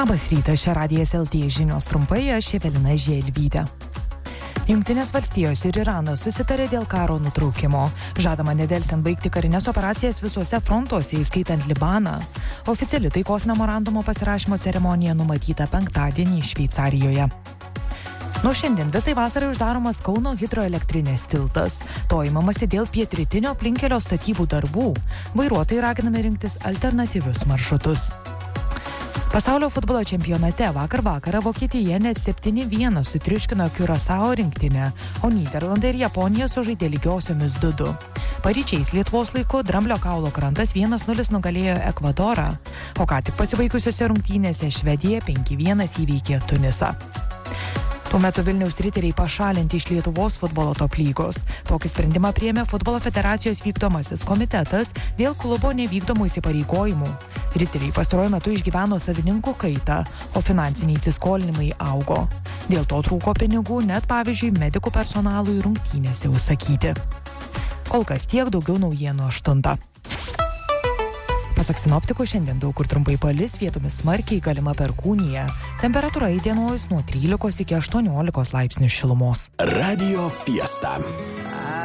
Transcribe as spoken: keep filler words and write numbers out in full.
Labas rytas, čia Radijas L T žinios trumpai, aš Evelina Želvytė. Jungtinės valstijos ir Iranas susitarė dėl karo nutraukimo. Žadama nedelsiant baigti karinės operacijas visuose frontuose, įskaitant Libaną. Oficiali taikos memorandumo pasirašymo ceremonija numatyta penktadienį Šveicarijoje. Nuo šiandien visai vasarai uždaromas Kauno hidroelektrinės tiltas. To imamasi dėl pietrytinio aplinkkelio statybų darbų. Vairuotojai raginami rinktis alternatyvius maršrutus. Pasaulio futbolo čempionate vakar vakarą Vokietija net septyni vienas sutriuškino Kiurasao rinktinę, o Nyderlandai ir Japonija sužaidė lygiosiomis du du. Paryčiais Lietuvos laiku Dramblio kaulo krantas vienas nulis nugalėjo Ekvadorą, o ką tik pasibaigusiose rungtynėse Švedija penki vienas įveikė Tunisą. Tuo metu Vilniaus riteriai pašalinti iš Lietuvos futbolo top lygos. Tokį sprendimą priėmė Futbolo federacijos vykdomasis komitetas dėl klubo nevykdomų įsipareigojimų. Riteriai pastaruoju metu išgyveno savininkų kaitą, o finansiniai įsiskolinimai augo. Dėl to trūko pinigų net, pavyzdžiui, medikų personalui rungtynėse užsakyti. Kol kas tiek, daugiau naujienų aštuntą. Pasak sinoptikų, šiandien daug kur trumpai palis, vietomis smarkiai galima perkūnija. Temperatūra įdienojus nuo trylikos iki aštuoniolikos laipsnių šilumos. Radio Fiesta.